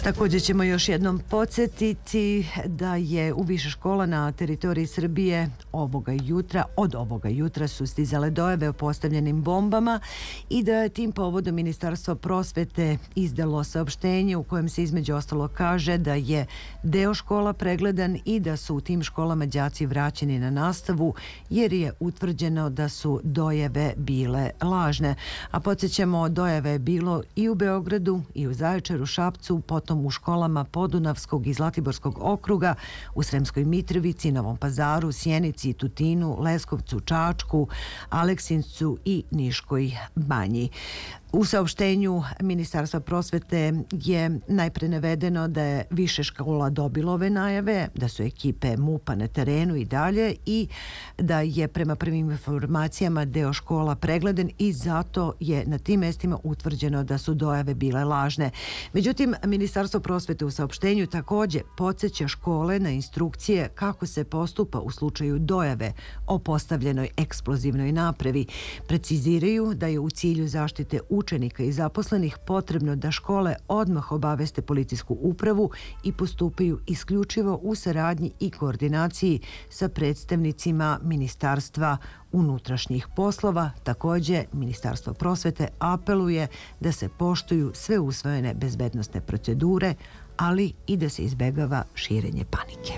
Također ćemo još jednom podsjetiti da je u više škola na teritoriji Srbije od ovoga jutra su stizale dojave o postavljenim bombama i da je tim povodom Ministarstvo prosvete izdalo saopštenje u kojem se između ostalo kaže da je deo škola pregledan i da su u tim školama đaci vraćeni na nastavu jer je utvrđeno da su dojave bile lažne. A podsjećamo, dojave je bilo i u Beogradu i u Zaječaru, Šapcu, potom u školama Podunavskog i Zlatiborskog okruga, u Sremskoj Mitrovici, Novom Pazaru, Sjenici, Tutinu, Leskovcu, Čačku, Aleksincu i Niškoj Banji. U saopštenju Ministarstva prosvete je najpre navedeno da je više škola dobilo ove najave, da su ekipe MUP-a na terenu i dalje i da je prema prvim informacijama deo škola pregledan i zato je na tim mestima utvrđeno da su dojave bile lažne. Međutim, Ministarstvo prosvete u saopštenju također podsjeća škole na instrukcije kako se postupa u slučaju dojave o postavljenoj eksplozivnoj napravi. Preciziraju da je u cilju zaštite učenika i zaposlenih potrebno da škole odmah obaveste policijsku upravu i postupaju isključivo u saradnji i koordinaciji sa predstavnicima Ministarstva unutrašnjih poslova. Također, Ministarstvo prosvete apeluje da se poštuju sve usvojene bezbednosne procedure, ali i da se izbegava širenje panike.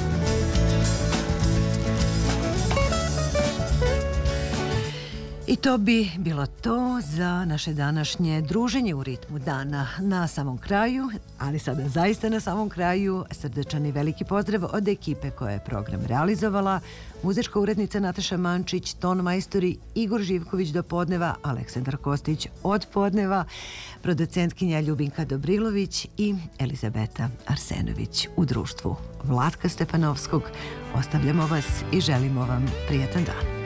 I to bi bilo to za naše današnje druženje u ritmu dana. Na samom kraju, ali sada zaista na samom kraju, srdečan i veliki pozdrav od ekipe koja je program realizovala. Muzička urednica Nataša Mančić, ton majstori Igor Živković do podneva, Aleksandar Kostić od podneva, producentkinja Ljubinka Dobrilović i Elizabeta Arsenović u društvu Vlatka Stefanovskog. Ostavljamo vas i želimo vam prijetan dan.